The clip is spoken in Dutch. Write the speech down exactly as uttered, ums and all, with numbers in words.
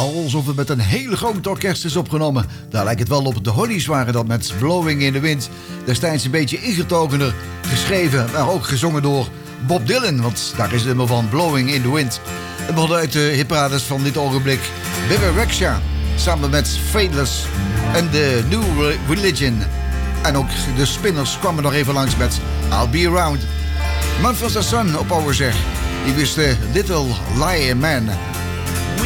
alsof het met een heel groot orkest is opgenomen. Daar lijkt het wel op. De Hollies waren dat met Blowing in the Wind. Destijds een beetje ingetogener geschreven, maar ook gezongen door Bob Dylan. Want daar is het nummer van, Blowing in the Wind. Het begon uit de hitparades van dit ogenblik. Bebe Rexha samen met Faithless en The New Religion. En ook de Spinners kwamen nog even langs met I'll Be Around. Manfred the Sun op Power zeg. Die wist de Little Lion Man.